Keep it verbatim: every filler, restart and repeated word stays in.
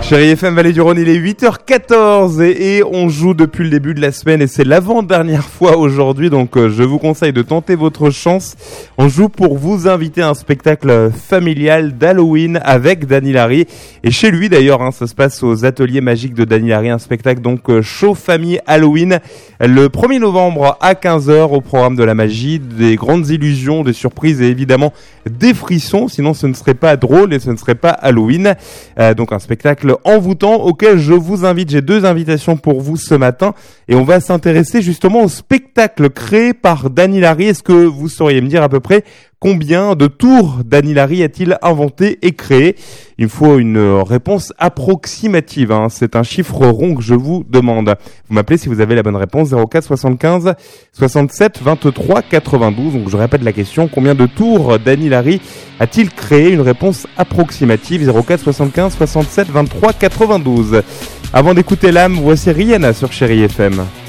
Chérie F M Vallée du Rhône, il est huit heures quatorze et, et on joue depuis le début de la semaine et c'est l'avant-dernière fois aujourd'hui, donc euh, je vous conseille de tenter votre chance. On joue pour vous inviter à un spectacle familial d'Halloween avec Dany Larry et chez lui d'ailleurs, hein, ça se passe aux Ateliers Magiques de Dany Larry, un spectacle donc euh, show famille Halloween le premier novembre à quinze heures au programme de la magie, des grandes illusions, des surprises et évidemment des frissons, sinon ce ne serait pas drôle et ce ne serait pas Halloween. Euh, donc un spectacle envoûtant auquel je vous invite. J'ai deux invitations pour vous ce matin et on va s'intéresser justement au spectacle créé par Dany Larry. Est-ce que vous sauriez me dire à peu près combien de tours Dany Larry a-t-il inventé et créé? Il me faut une réponse approximative, hein. C'est un chiffre rond que je vous demande. Vous m'appelez si vous avez la bonne réponse, zéro quatre soixante-quinze soixante-sept vingt-trois quatre-vingt-douze. Donc je répète la question, combien de tours Dany Larry a-t-il créé? Une réponse approximative, zéro quatre soixante-quinze soixante-sept vingt-trois quatre-vingt-douze. Avant d'écouter l'âme, voici Rihanna sur Chérie F M.